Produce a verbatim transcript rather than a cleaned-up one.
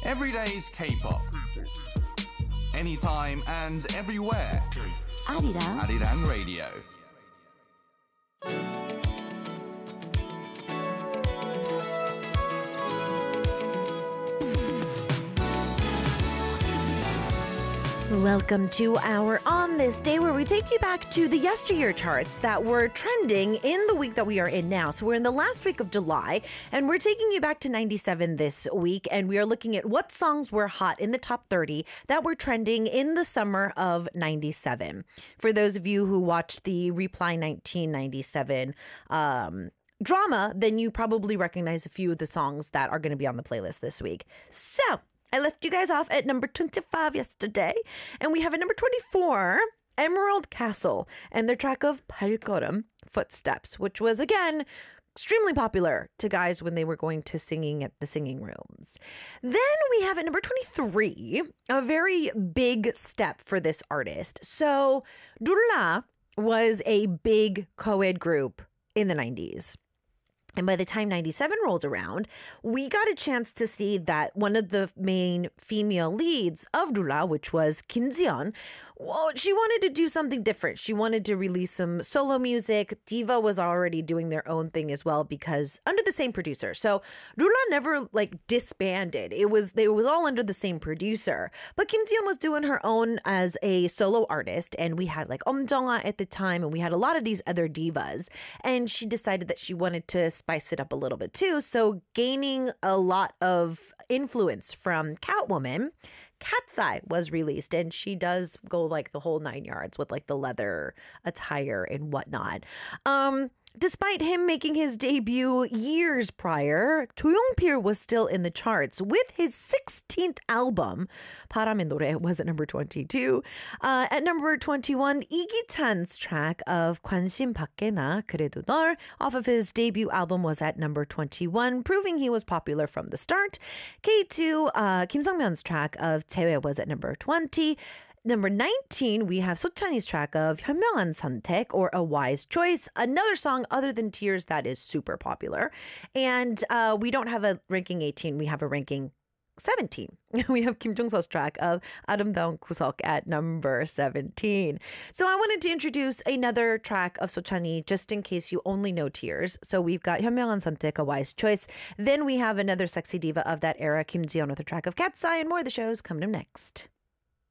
Everyday's K-pop. Anytime and everywhere. Arirang. Arirang Radio. Welcome to our On This Day, where we take you back to the yesteryear charts that were trending in the week that we are in now. So we're in the last week of July, and we're taking you back to ninety-seven this week, and we are looking at what songs were hot in the top thirty that were trending in the summer of ninety-seven. For those of you who watched the Reply nineteen ninety-seven um, drama, then you probably recognize a few of the songs that are going to be on the playlist this week. So I left you guys off at number twenty-five yesterday, and we have at number twenty-four, Emerald Castle, and their track of 발걸음, Footsteps, which was, again, extremely popular to guys when they were going to singing at the singing rooms. Then we have at number twenty-three, a very big step for this artist. So Dula was a big co-ed group in the nineties. And by the time ninety-seven rolled around, we got a chance to see that one of the main female leads of Dula, which was Kim Ji-yeon, well, she wanted to do something different. She wanted to release some solo music. Diva was already doing their own thing as well, because under the same producer. So Dula never like disbanded. It was they was all under the same producer. But Kim Ji-yeon was doing her own as a solo artist, and we had like Om Jong-ah at the time, and we had a lot of these other divas. And she decided that she wanted to spice it up a little bit too. So gaining a lot of influence from Catwoman, Cat's Eye was released, and she does go like the whole nine yards with like the leather attire and whatnot. Um, Despite him making his debut years prior, Do Young-pil was still in the charts with his sixteenth album. 바람의 노래 was at number twenty-two. Uh, at number twenty-one, 이기찬's track of 관심 받게 나 그래도 널 off of his debut album was at number twenty-one, proving he was popular from the start. K two, uh, Kim Sung-myun's track of 재회 was at number twenty. Number nineteen, we have 소찬이's track of 현명한 선택, or A Wise Choice, another song other than Tears that is super popular. And uh, we don't have a ranking eighteen, we have a ranking seventeen. We have Kim Jung-seo's track of 아름다운 구석 at number seventeen. So I wanted to introduce another track of 소찬이 just in case you only know Tears. So we've got 현명한 선택, A Wise Choice. Then we have another sexy diva of that era, Kim Ji-yeon, with a track of Cat's Eye, and more of the shows coming up next.